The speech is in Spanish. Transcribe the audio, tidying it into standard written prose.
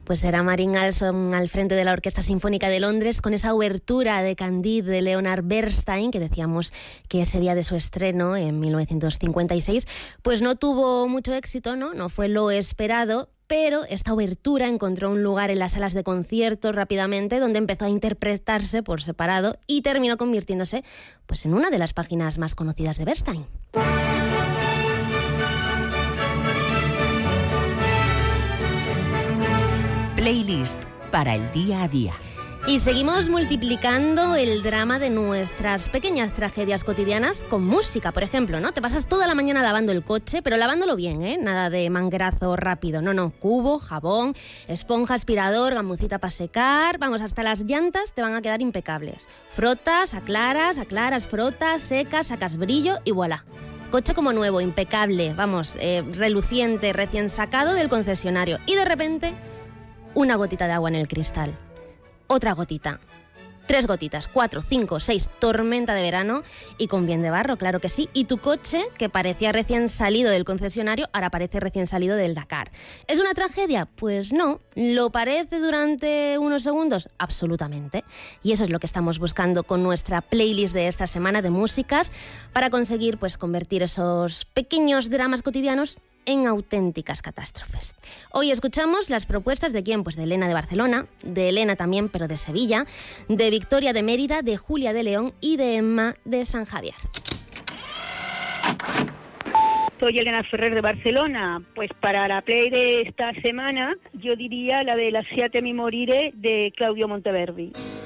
Pues era Marin Alsop al frente de la Orquesta Sinfónica de Londres con esa obertura de Candide de Leonard Bernstein, que decíamos que ese día de su estreno en 1956 pues no tuvo mucho éxito, no fue lo esperado, pero esta obertura encontró un lugar en las salas de conciertos rápidamente, donde empezó a interpretarse por separado y terminó convirtiéndose pues en una de las páginas más conocidas de Bernstein. Playlist para el día a día. Y seguimos multiplicando el drama de nuestras pequeñas tragedias cotidianas con música, por ejemplo, ¿no? Te pasas toda la mañana lavando el coche, pero lavándolo bien, ¿eh? Nada de manguerazo rápido, no. Cubo, jabón, esponja, aspirador, gamucita para secar. Vamos, hasta las llantas te van a quedar impecables. Frotas, aclaras, frotas, secas, sacas brillo y voilà. Coche como nuevo, impecable, vamos, reluciente, recién sacado del concesionario. Y de repente, una gotita de agua en el cristal. Otra gotita, 3 gotitas, 4, 5, 6, tormenta de verano y con bien de barro, claro que sí. Y tu coche, que parecía recién salido del concesionario, ahora parece recién salido del Dakar. ¿Es una tragedia? Pues no. ¿Lo parece durante unos segundos? Absolutamente. Y eso es lo que estamos buscando con nuestra playlist de esta semana de músicas para conseguir pues convertir esos pequeños dramas cotidianos en auténticas catástrofes. Hoy escuchamos las propuestas de quién, pues de Elena de Barcelona, de Elena también, pero de Sevilla, de Victoria de Mérida, de Julia de León y de Emma de San Javier. Soy Elena Ferrer de Barcelona. Pues para la play de esta semana yo diría la de Lasciatemi morire de Claudio Monteverdi.